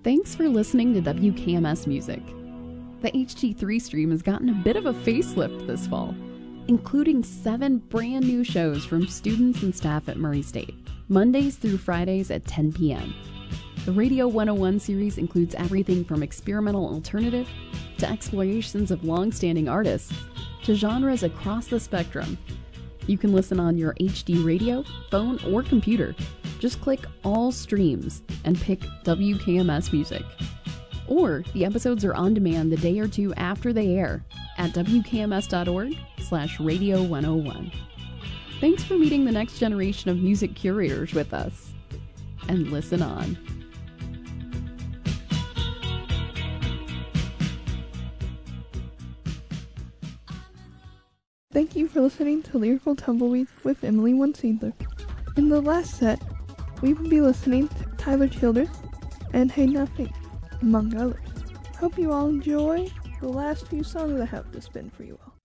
Thanks for listening to WKMS Music. The HT3 stream has gotten a bit of a facelift this fall, including 7 brand new shows from students and staff at Murray State, Mondays through Fridays at 10 p.m. The Radio 101 series includes everything from experimental alternative to explorations of long-standing artists to genres across the spectrum. You can listen on your HD radio, phone, or computer. Just click All Streams and pick WKMS Music. Or the episodes are on demand the day or two after they air at wkms.org/radio101. Thanks for meeting the next generation of music curators with us. And listen on. Thank you for listening to Lyrical Tumbleweeds with Emily Onseidler. In the last set, we will be listening to Tyler Childers and Hey Nothing, among others. Hope you all enjoy the last few songs I have to spin for you all.